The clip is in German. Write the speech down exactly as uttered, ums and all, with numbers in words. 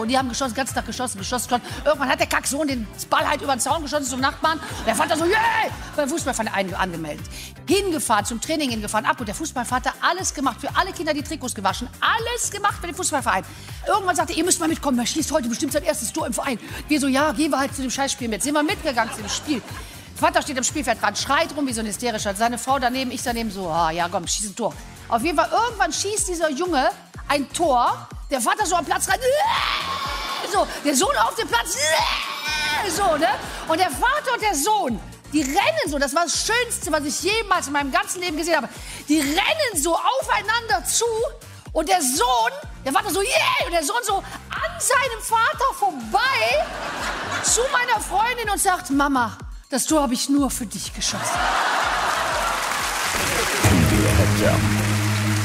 und die haben geschossen, den ganzen Tag geschossen, geschossen, geschossen. Irgendwann hat der Kacksohn den Ball halt über den Zaun geschossen zum Nachbarn. Und der Vater so, yeah! Beim Fußballverein angemeldet. Hingefahren, zum Training hingefahren, ab. Und der Fußballvater alles gemacht, für alle Kinder die Trikots gewaschen. Alles gemacht für den Fußballverein. Irgendwann sagte er, ihr müsst mal mitkommen, er schießt heute bestimmt sein erstes Tor im Verein. Wir so, ja, gehen wir halt zu dem Scheißspiel mit. Sind wir mitgegangen zu dem Spiel. Vater steht am Spielfeldrand, schreit rum wie so ein hysterischer. Seine Frau daneben, ich daneben so, ah, ja komm, schieß ein Tor. Auf jeden Fall, irgendwann schießt dieser Junge ein Tor. Der Vater so am Platz rein, so, der Sohn auf dem Platz, so, ne? Und der Vater und der Sohn, die rennen so, das war das Schönste, was ich jemals in meinem ganzen Leben gesehen habe. Die rennen so aufeinander zu und der Sohn, der Vater so, yeah, und der Sohn so an seinem Vater vorbei zu meiner Freundin und sagt, Mama, das Tor habe ich nur für dich geschossen. T V Headjump.